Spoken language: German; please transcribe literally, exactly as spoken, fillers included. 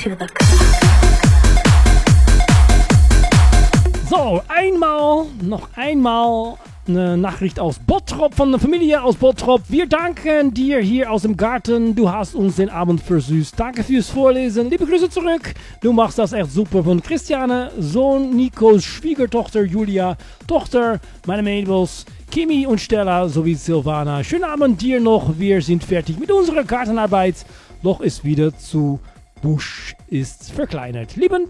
to the clock. So, einmal, noch einmal eine Nachricht aus Bottrop, von der Familie aus Bottrop. Wir danken dir hier aus dem Garten. Du hast uns den Abend versüßt. Danke fürs Vorlesen. Liebe Grüße zurück. Du machst das echt super. Von Christiane, Sohn Nikos, Schwiegertochter Julia, Tochter, meine Mädels, Kimi und Stella sowie Silvana. Schönen Abend dir noch. Wir sind fertig mit unserer Gartenarbeit. Loch ist wieder zu. Busch ist verkleinert. Lieben